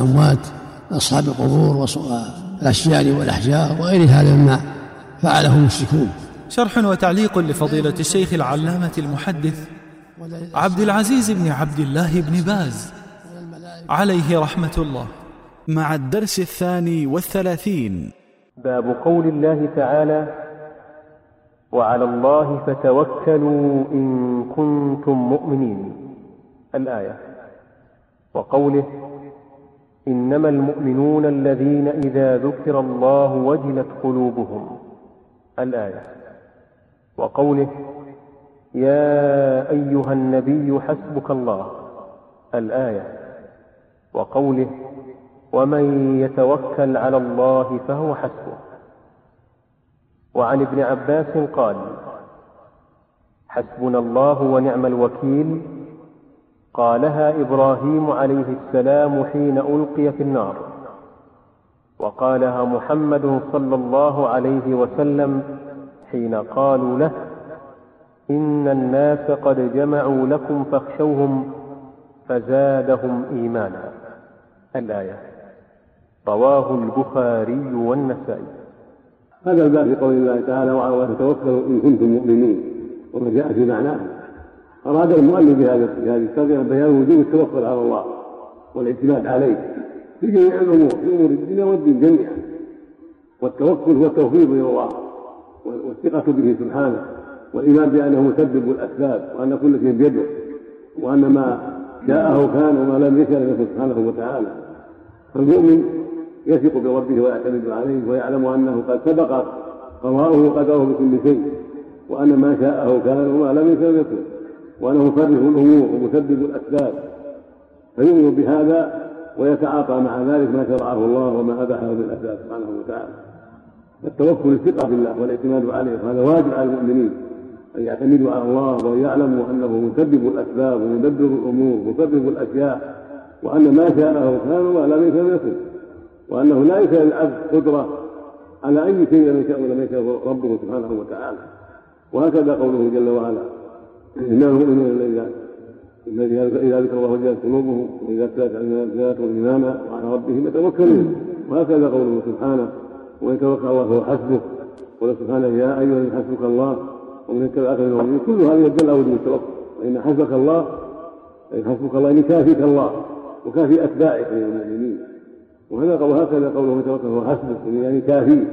الأموات أصحاب القبور والأشجار والأحجار وغير هذا مما فعله المشركون. شرح وتعليق لفضيلة الشيخ العلامة المحدث عبد العزيز بن عبد الله بن باز عليه رحمة الله، مع الدرس 32. باب قول الله تعالى: وعلى الله فتوكلوا إن كنتم مؤمنين، الآية. وقوله: إنما المؤمنون الذين إذا ذكر الله وجلت قلوبهم، الآية. وقوله: يا أيها النبي حسبك الله، الآية. وقوله: ومن يتوكل على الله فهو حسبه. وعن ابن عباس قال: حسبنا الله ونعم الوكيل، قالها إبراهيم عليه السلام حين ألقي في النار، وقالها محمد صلى الله عليه وسلم حين قالوا له: إن الناس قد جمعوا لكم فاخشوهم فزادهم إيمانا، الآية. رواه البخاري والنسائي. هذا الباب في قول الله تعالى: وعلى الله فتوكلوا إن كنتم مؤمنين، وما جاء في معناه. أراد المؤلف بهذه الترجمة بيان وجوب التوكل على الله والاعتماد عليه في جميع الأمور، في أمور الدنيا والدين جميعا. والتوكل هو التوفيق إلى الله والثقة به سبحانه، والإيمان بأنه مسبب الأسباب، وأن كل شيء بيده، وأن ما جاءه كان وما لم يشأ له سبحانه وتعالى. فالمؤمن يثق بربه ويعتمد عليه، ويعلم أنه قد سبق قضاؤه وقدره بكل شيء، وأن ما شاءه كان وما لم يشأ يكن، وأنه مصرف الأمور ومسبب الأسباب. فيؤمن بهذا ويتعاطى مع ذلك ما شرعه الله وما أباحه بالأسباب سبحانه وتعالى. التوكل الثقة بالله والاعتماد عليه، وهذا واجب على المؤمنين أن يعتمدوا على الله ويعلموا أنه مسبب الأسباب ومدبر الأمور ومسبب الأشياء، وأن ما شاءه كان وما لم يشأ يكن، وأنه لا يشاء للعبد قدرة على أي شيء لم يشاء ولم يشاء ربه سبحانه وتعالى. وهكذا قوله جل وعلا: إنما المؤمنون الذين إذا ذكر الله وجلت قلوبهم وإذا تلت عليهم آياته إيمانا وعلى ربهم يتوكلون. وهكذا قوله سبحانه: ومن يتوكل الله فهو حسبه. قال سبحانه: يا أيها الذين حسبك الله ومن يتبعك من المؤمنين. كل هذه يدل على وجوب التوكل. فإن حسبك الله، إن حسبك الله يعني كافيك الله وكافي أتباعك من المؤمنين. وهكذا قوله: من يتوكل فهو حسبه، يعني كافي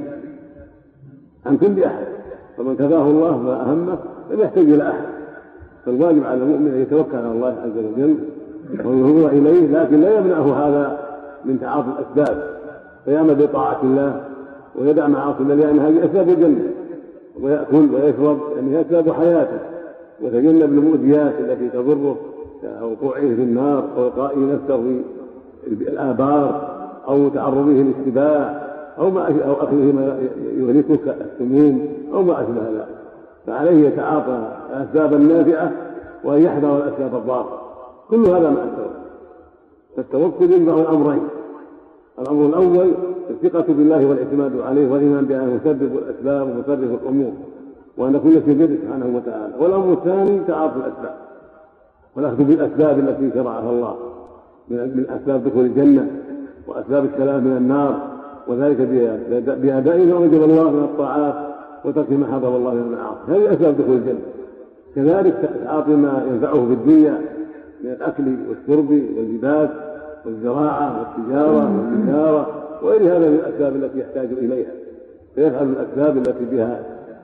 عن كل أحد. فمن كفاه الله ما أهمه لم يحتاج إلى أحد. فالواجب على المؤمن أن يتوكل على الله عز وجل وينظر إليه، لكن لا يمنعه هذا من تعاطي الأسباب، فيعمل بطاعة الله ويدع معاصي الله، لأن هذه أسباب الجنة، ويأكل ويشرب لأنها أسباب حياته، ويتجنب المؤذيات التي تضره كوقوعه في النار أو إلقاء نفسه في الآبار أو تعرضه للسباع أو أخذه ما يهلكه كالسموم أو ما أشبه ذلك. فعليه يتعاطى الأسباب النافعة وأن يحذر الأسباب الضارة. كل هذا مع التوكل. فالتوكل يجمع الأمرين: الأمر الأول الثقة بالله والاعتماد عليه والإيمان بأنه مسبب الأسباب ومصرف الأمور، وأن كل شيء بيده سبحانه وتعالى. والأمر الثاني تعاطي الأسباب والأخذ بالأسباب التي شرعها الله من أسباب دخول الجنة وأسباب السلام من النار، وذلك بأداء ما أوجب الله من الطاعات وترك ما حرم الله من المعاصي. هذه أسباب دخول الجنة. كذلك تعاطي ما ينفعه في الدنيا من الأكل والشرب واللباس والزراعة والتجارة والتجارة وغير هذا من الأسباب التي يحتاج إليها، فيفعل الأسباب التي بها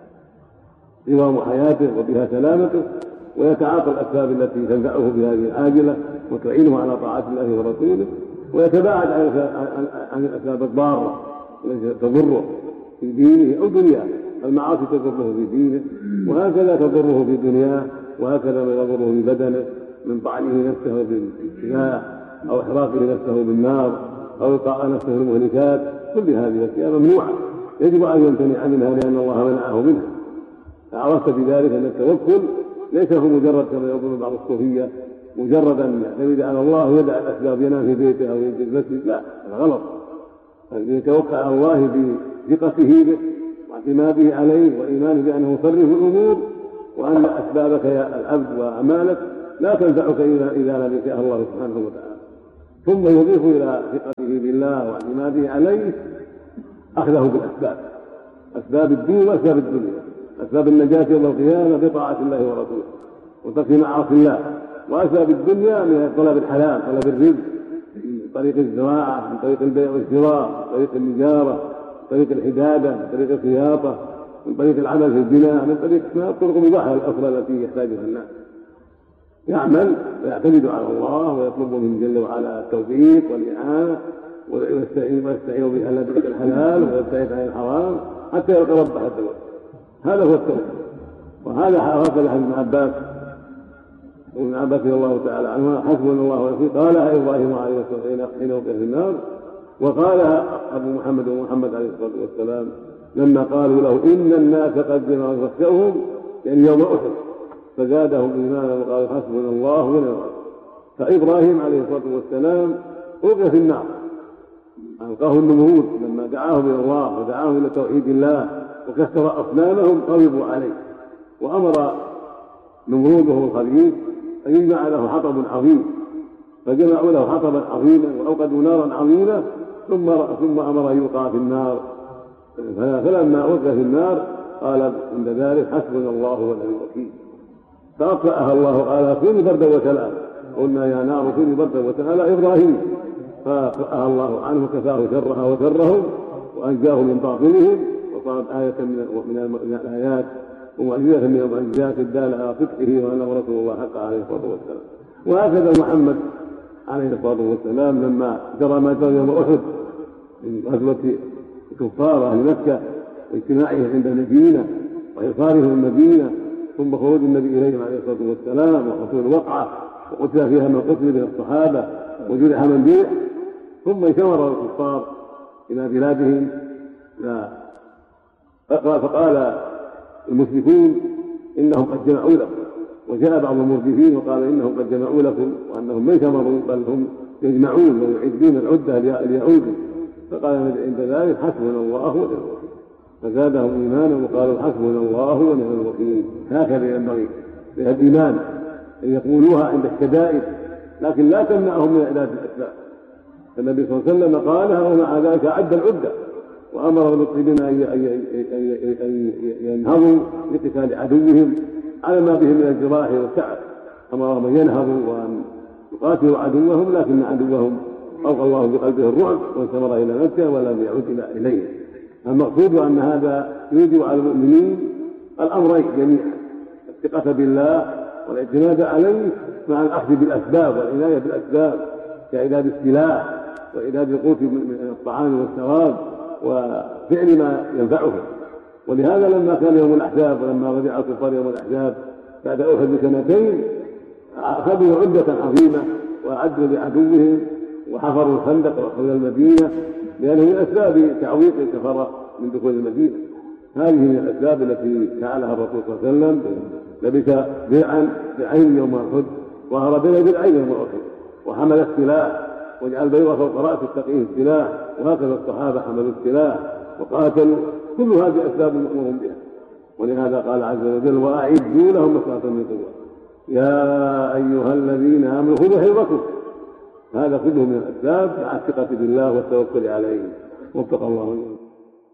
قوام حياته وبها سلامته، ويتعاطى الأسباب التي تنفعه بهذه العاجلة وتعينه على طاعة الله ورسوله، ويتباعد عن الأسباب الضارة التي تضره في دينه أو دنياه. المعاصي تضره في دينه، وهكذا تضره في دنياه، وهكذا ما يضره في بدنه من طعنه نفسه بالسلاح أو إحراقه نفسه بالنار أو إلقاء نفسه المهلكات. كل هذه الأشياء ممنوعة يجب أن يمتنع منها لأن الله منعه منها. فعرفت بذلك أن التوكل ليس هو مجرد كما يظن بعض الصوفية مجرد أن يعتمد على الله ويدع الأسباب ينام في بيته أو ينزل المسجد، لا، هذا غلط. يتوكل على الله بثقته به واعتماده عليه وإيمانه بأنه يصرف الأمور، وأن أسبابك يا العبد وأعمالك لا تنفعك إذا لم يشاء الله سبحانه وتعالى. ثم يضيف إلى ثقته بالله واعتماده عليه أخذه بالأسباب، أسباب الدين وأسباب الدنيا، أسباب النجاة يوم القيامة بطاعة الله ورسوله وترك معاصي الله، وأسباب الدنيا من طلب الحلال، طلب الرزق من طريق الزراعة، من طريق البيع والشراء، من طريق النجارة، من طريق الحدادة، من طريق الخياطة، من طريق العمل في البناء، من طريق الطرق المباحة الأخرى التي يحتاجها الناس. يعمل ويعتمد على الله ويطلب منه جل وعلا التوفيق والإعانة ويستعين به على ذكر الحلال ويبتعد عن الحرام حتى يلقى ربه عز وجل. هذا هو التوفيق. وهذا هكذا حديث ابن عباس رضي الله تعالى عنه: حسبنا الله ونعم الوكيل. قالها ابراهيم عليه الصلاه والسلام حين وقع في النار، وقالها ابو محمد عليه الصلاه والسلام لما قالوا له ان الناس قد جمعوا فاخشوهم، يعني يوم احد، فزادهم ايمانا وقالوا حسبنا الله ونعم الوكيل. فابراهيم عليه الصلاه والسلام ألقي في النار، ألقاه النمرود لما دعاهم إلى الله ودعاهم إلى توحيد الله وكسر أصنامهم غضبوا عليه، وأمر نمرود وهو الخبيث أن يجمع له حطب عظيم، فجمعوا له حطبا عظيما وأوقدوا نارا عظيمة ثم أمر أن يلقى في النار. فلما ألقي في النار قال عند ذلك حسبنا الله ونعم الوكيل، فأطفأها الله قال كوني بردا وسلاما، قلنا يا نار كوني بردا وسلاما إبراهيم، فأطفأها الله عنه كفاه شرها وشرهم وأنجاه من باطنهم، وصارت آية من الآيات ومعجزة من المعجزات الدالة على صدقه وأنه رسول الله حق عليه الصلاة والسلام. وهكذا محمد عليه الصلاة والسلام لما جرى ما جرى يوم أحد من غزوة كفار أهل مكة واجتماعهم عند المدينة وإحصارهم المدينة ثم خروج النبي إليهم عليه الصلاة والسلام وحصول الوقعة وقتل فيها من قتل من الصحابة وجرح من جرح، ثم شمر الكفار إلى بلادهم فقال المشركون إنهم قد جمعوا لكم، وجاء بعض المردفين وقال إنهم قد جمعوا لكم وأنهم ليس مروا بل هم يجمعون ويعدون العدة ليعودوا. فقال عند ذلك حسبنا الله ونعم الوكيل، فزادهم إيمانا وقالوا حسبنا الله ونعم الوكيل. هكذا ينبغي للإيمان أن يقولوها عند الشدائد، لكن لا تمنعهم من إعداد الأسباب. النبي صلى الله عليه وسلم قالها ومع ذلك أعد العدة وأمر المسلمين أن ينهضوا لقتال عدوهم على ما بهم من الجراح والتعب، أمرهم أن ينهضوا وأن يقاتلوا عدوهم، لكن عدوهم ألقى الله بقلبه الرعب واستمر إلى مكة ولم يعد إليه. المقصود أن هذا يوجب على المؤمنين الأمرين جميعا: الثقة بالله والاعتماد عليه مع الأخذ بالأسباب والعناية بالأسباب كإعداد السلاح وإعداد القوت من الطعام والشراب وفعل ما ينفعهم. ولهذا لما كان يوم الأحزاب ولما رجع الكفار يوم الأحزاب بعد أحد بسنتين أخذوا عدة عظيمة وأعدوا لعدوهم وحفروا الخندق حول المدينة، لأنه من أسباب تعويق الكفرة من دخول المدينة. هذه من الأسباب التي فعلها الرسول صلى الله عليه وسلم، لبس درعين يوم أحد وهرب درعين يوم أحد وحمل السلاح وجعل بيضة فوق رأس التقيه السلاح، وهكذا الصحابة حملوا السلاح وقاتلوا. كل هذه أسباب مأمور بها، ولهذا قال عز وجل وأعدوا لهم ما استطعتم من قوة يا أيها الذين آمنوا خذوا حذركم. هذا كله من الأسباب مع الثقة بالله والتوكل عليه. وفق الله.